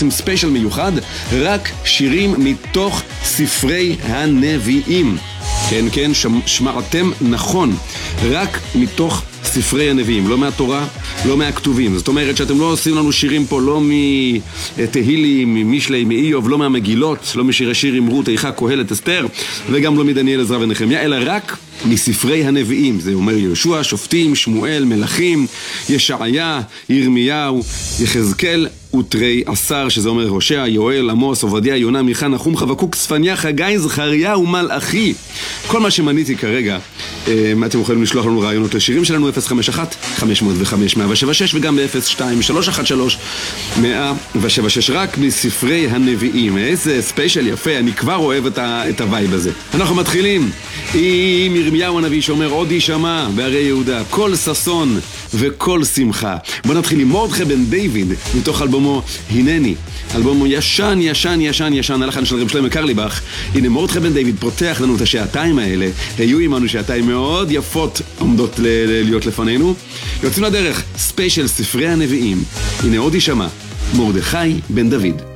עושים ספיישל מיוחד, רק שירים מתוך ספרי הנביאים. כן, כן, שמעתם נכון, רק מתוך ספרי הנביאים, לא מהתורה, לא מהכתובים. זאת אומרת שאתם לא עושים לנו שירים פה לא מתהילים, ממשלי, מאיוב, לא מהמגילות, לא משירי שירים, רות, איכה, קהלת, אסתר, וגם לא מדניאל, עזרא ונחמיה, אלא רק מספרי הנביאים. זה אומר יהושע, שופטים, שמואל, מלכים, ישעיה, ירמיהו, יחזקאל ותרי עשר, שזה אומר הושע, יואל, עמוס, עובדיה, יונה, מיכה, נחום, חבקוק, צפניה, חגי, זכריה ומלאכי. כל מה שמניתי כרגע, אתם יכולים לשלוח לנו רעיונות לשירים שלנו 051-505-176 וגם ב-02-313-176 רק מספרי הנביאים. איזה ספיישל יפה, אני כבר אוהב את הווייב הזה. אנחנו מתחילים עם ירמיהו הנביא שאומר עוד יישמע בערי יהודה קול ששון וקול שמחה. בוא נתחיל עם מרדכי בן דיוויד מתוך אלבומו הנני, אלבום ישן ישן ישן ישן, הלחן של רב שלמה קרליבך. הנה מרדכי בן דיוויד פותח לנו את השעתיים האלה, היו עמנו שעתיים מאוד יפות עומדות להיות לפנינו. יוצאים לדרך, ספיישל ספרי הנביאים. הנה עוד יישמע, מרדכי בן דוד.